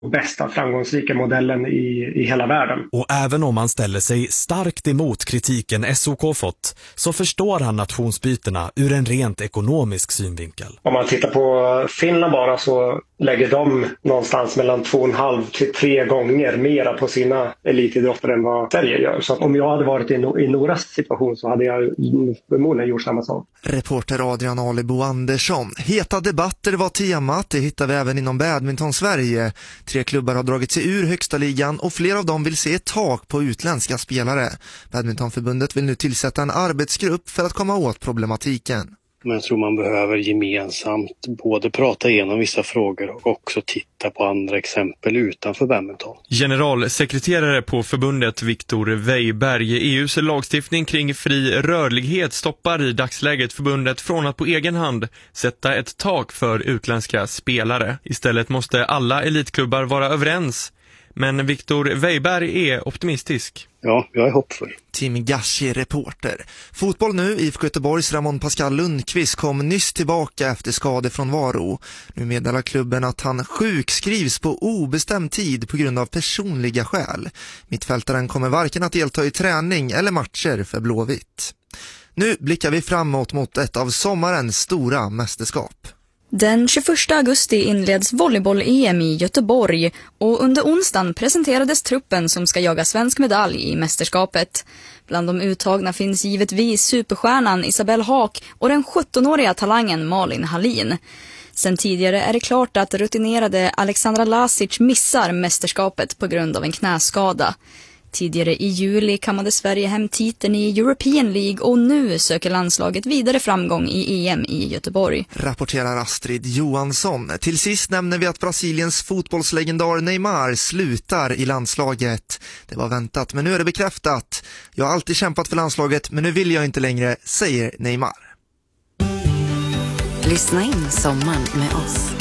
bästa framgångsrika modellen i hela världen. Och även om han ställer sig starkt emot kritiken SOK fått, så förstår han nationsbytena ur en rent ekonomisk synvinkel. Om man tittar på Finland bara, så lägger de någonstans mellan 2,5 till 3 gånger mera på sina elitidrottare än vad Sverige gör. Så om jag hade varit i Noras situation så hade jag förmodligen gjort samma sak. Reporter Adrian Alebo Andersson. Heta debatter var temat, det hittar vi även inom badminton Sverige. 3 klubbar har dragit sig ur högsta ligan och flera av dem vill se ett tak på utländska spelare. Badmintonförbundet vill nu tillsätta en arbetsgrupp för att komma åt problematiken. Men jag tror man behöver gemensamt både prata igenom vissa frågor och också titta på andra exempel utanför badminton. Generalsekreterare på förbundet Viktor Weiberg, EUs lagstiftning kring fri rörlighet stoppar i dagsläget förbundet från att på egen hand sätta ett tak för utländska spelare. Istället måste alla elitklubbar vara överens. Men Viktor Weiberg är optimistisk. Ja, jag är hoppfull. Tim Gashi, reporter. Fotboll nu. IFK Göteborgs Ramon Pascal Lundqvist kom nyss tillbaka efter skade från Varo. Nu meddelar klubben att han sjukskrivs på obestämd tid på grund av personliga skäl. Mittfältaren kommer varken att delta i träning eller matcher för Blåvitt. Nu blickar vi framåt mot ett av sommarens stora mästerskap. Den 21 augusti inleds volleyboll-EM i Göteborg och under onsdagen presenterades truppen som ska jaga svensk medalj i mästerskapet. Bland de uttagna finns givetvis superstjärnan Isabelle Haak och den 17-åriga talangen Malin Hallin. Sen tidigare är det klart att rutinerade Alexandra Lasic missar mästerskapet på grund av en knäskada. Tidigare i juli kammade Sverige hem titeln i European League och nu söker landslaget vidare framgång i EM i Göteborg. Rapporterar Astrid Johansson. Till sist nämner vi att Brasiliens fotbollslegendar Neymar slutar i landslaget. Det var väntat, men nu är det bekräftat. Jag har alltid kämpat för landslaget, men nu vill jag inte längre, säger Neymar. Lyssna in sommaren med oss.